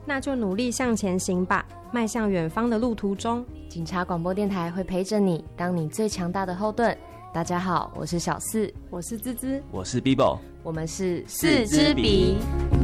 那就努力向前行吧，迈向远方的路途中， 警察广播电台会陪着你，当你最强大的后盾。大家好，我是小四， 我是滋滋， 我是 Bibo， 我们是四支笔。